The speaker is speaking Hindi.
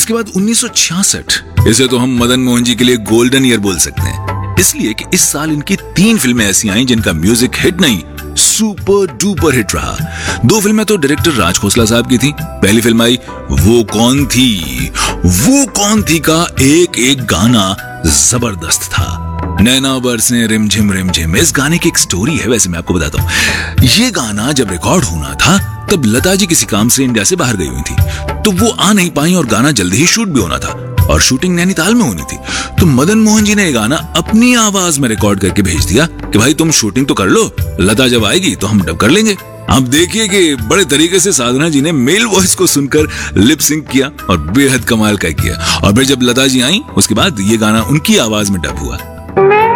इसके बाद 1966, इसे तो हम मदन मोहन जी के लिए गोल्डन ईयर बोल सकते हैं, इसलिए कि इस साल इनकी 3 फिल्में ऐसी आई जिनका म्यूजिक हिट नहीं, सुपर डुपर हिट रहा। 2 फिल्में तो डायरेक्टर राज खोसला साहब की थी। पहली फिल्म आई वो कौन थी का एक एक गाना जबरदस्त था। नैना बरसे रिमझिम रिमझिम, इस गाने की एक स्टोरी है, वैसे मैं आपको बताता हूँ। ये गाना जब रिकॉर्ड होना था तब लता जी किसी काम से इंडिया से बाहर गई हुई थी, तो वो आ नहीं पाई और गाना जल्दी ही शूट भी होना था और शूटिंग नैनीताल में होनी थी। तो मदन मोहन जी ने ये गाना अपनी आवाज में रिकॉर्ड करके भेज दिया कि भाई तुम शूटिंग तो कर लो, लता जब आएगी तो हम डब कर लेंगे। आप देखिए कि बड़े तरीके से साधना जी ने मेल वॉइस को सुनकर लिप सिंक किया और बेहद कमाल का किया। और फिर जब लता जी आई उसके बाद ये गाना उनकी आवाज में डब हुआ।